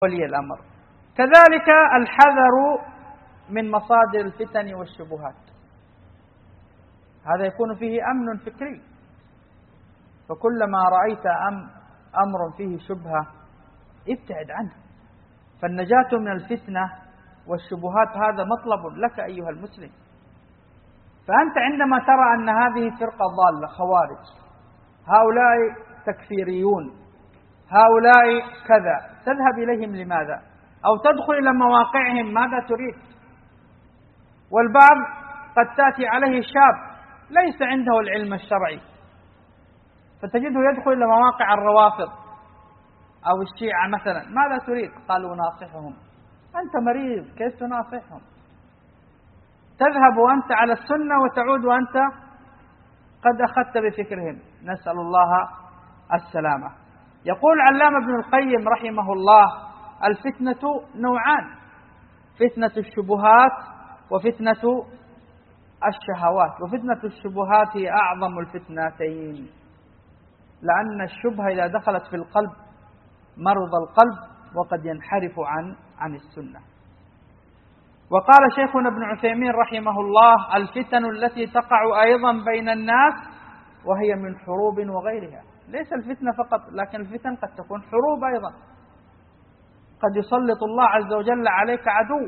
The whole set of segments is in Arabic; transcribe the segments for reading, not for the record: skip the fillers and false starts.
ولي الأمر. كذلك الحذر من مصادر الفتن والشبهات، هذا يكون فيه أمن فكري، فكلما رأيت أمر فيه شبهة ابتعد عنه، فالنجاة من الفتنة والشبهات هذا مطلب لك أيها المسلم. فأنت عندما ترى أن هذه فرقة ضالة خوارج، هؤلاء تكفيريون، هؤلاء كذا، تذهب إليهم لماذا؟ أو تدخل إلى مواقعهم ماذا تريد؟ والبعض قد تأتي عليه شاب ليس عنده العلم الشرعي، فتجده يدخل إلى مواقع الروافض أو الشيعة مثلا، ماذا تريد؟ قالوا ناصحهم. أنت مريض، كيف تناصحهم؟ تذهب أنت على السنة وتعود وأنت قد أخذت بفكرهم، نسأل الله السلامة. يقول علامة ابن القيم رحمه الله: الفتنة نوعان، فتنة الشبهات وفتنة الشهوات، وفتنة الشبهات هي أعظم الفتنتين، لأن الشبهة إذا دخلت في القلب مرض القلب وقد ينحرف عن السنة. وقال شيخنا ابن عثيمين رحمه الله: الفتن التي تقع أيضا بين الناس وهي من حروب وغيرها، ليس الفتنة فقط، لكن الفتن قد تكون حروب أيضا، قد يسلط الله عز وجل عليك عدو،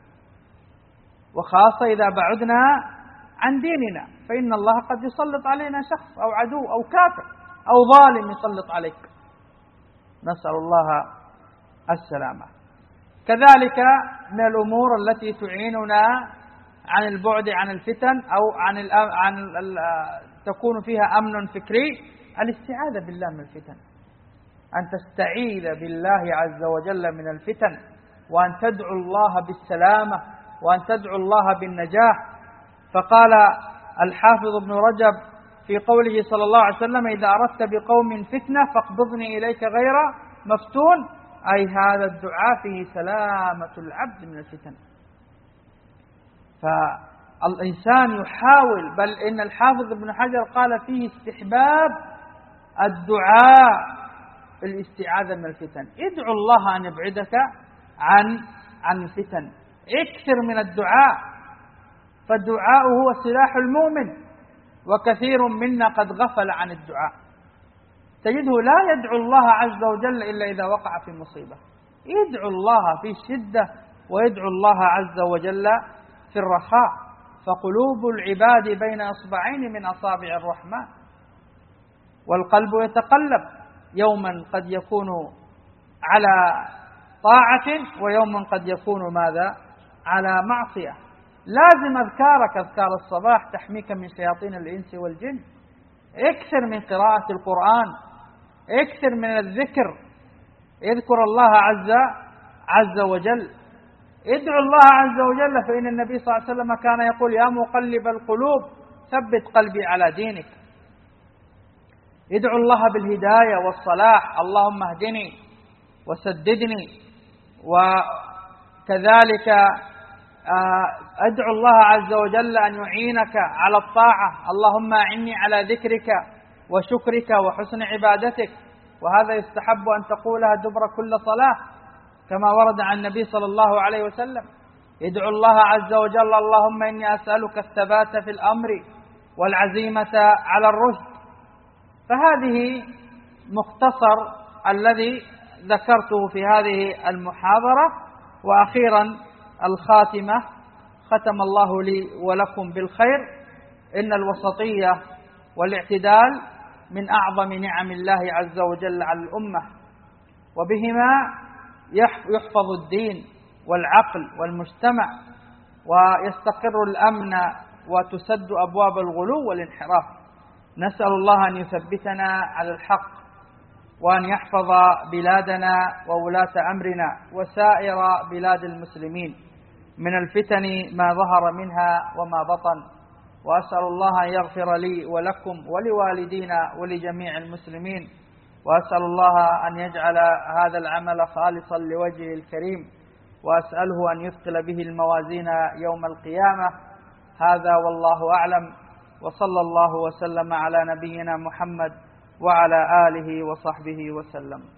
وخاصة إذا بعدنا عن ديننا، فإن الله قد يسلط علينا شخص أو عدو أو كافر أو ظالم يسلط عليك، نسأل الله السلامة. كذلك من الأمور التي تعيننا عن البعد عن الفتن أو تكون فيها أمن فكري الاستعاذة بالله من الفتن، أن تستعيذ بالله عز وجل من الفتن، وأن تدعو الله بالسلامة، وأن تدعو الله بالنجاة. فقال الحافظ ابن رجب في قوله صلى الله عليه وسلم: إذا أردت بقوم فتنة فاقبضني إليك غير مفتون، أي هذا الدعاء فيه سلامة العبد من الفتن. فالإنسان يحاول، بل إن الحافظ ابن حجر قال فيه استحباب الدعاء الاستعاذة من الفتن، ادعو الله أن يبعدك عن الفتن، اكثر من الدعاء، فالدعاء هو سلاح المؤمن، وكثير منا قد غفل عن الدعاء، تجده لا يدعو الله عز وجل إلا إذا وقع في مصيبة، يدعو الله في الشدة ويدعو الله عز وجل في الرخاء، فقلوب العباد بين إصبعين من أصابع الرحمن، والقلب يتقلب، يوما قد يكون على طاعة ويوما قد يكون ماذا؟ على معصية. لازم أذكارك، أذكار الصباح تحميك من شياطين الإنس والجن، اكثر من قراءة القرآن، اكثر من الذكر، اذكر الله عز وجل، ادعو الله عز وجل، فإن النبي صلى الله عليه وسلم كان يقول: يا مقلب القلوب ثبت قلبي على دينك. ادعو الله بالهداية والصلاح، اللهم اهدني وسددني. وكذلك ادعو الله عز وجل أن يعينك على الطاعة، اللهم أعني على ذكرك وشكرك وحسن عبادتك، وهذا يستحب أن تقولها دبر كل صلاة كما ورد عن النبي صلى الله عليه وسلم. ادعو الله عز وجل: اللهم إني أسألك الثبات في الأمر والعزيمة على الرشد. فهذه مختصر الذي ذكرته في هذه المحاضرة. وأخيرا الخاتمة، ختم الله لي ولكم بالخير. إن الوسطية والاعتدال من أعظم نعم الله عز وجل على الأمة، وبهما يحفظ الدين والعقل والمجتمع، ويستقر الأمن، وتسد أبواب الغلو والانحراف. نسأل الله أن يثبتنا على الحق، وأن يحفظ بلادنا وولاة أمرنا وسائر بلاد المسلمين من الفتن ما ظهر منها وما بطن. وأسأل الله أن يغفر لي ولكم ولوالدينا ولجميع المسلمين، وأسأل الله أن يجعل هذا العمل خالصا لوجهه الكريم، وأسأله أن يثقل به الموازين يوم القيامة. هذا والله أعلم، وصلى الله وسلم على نبينا محمد وعلى آله وصحبه وسلم.